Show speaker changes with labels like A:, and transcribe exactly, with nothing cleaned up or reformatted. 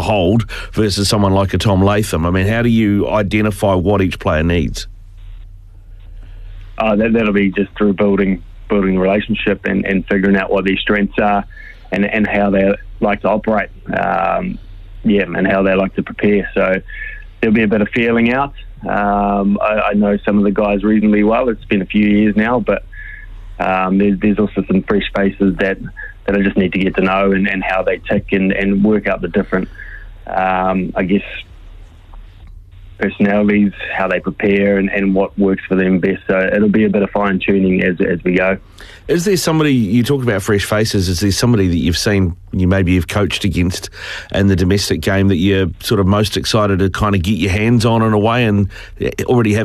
A: hold versus someone like a Tom Latham? I mean, how do you identify what each player needs?
B: Uh, that, that'll be just through building building a relationship and, and figuring out what their strengths are and, and how they like to operate, um, yeah, and how they like to prepare. So there'll be a bit of feeling out. Um, I, I know some of the guys reasonably well. It's been a few years now, but um, there's, there's also some fresh faces that, that I just need to get to know and, and how they tick and, and work out the different, um, I guess, personalities, how they prepare and, and what works for them best. So it'll be a bit of fine tuning as as we go.
A: Is there somebody, you talk about fresh faces, is there somebody that you've seen, you maybe you've coached against in the domestic game that you're sort of most excited to kind of get your hands on in a way and already have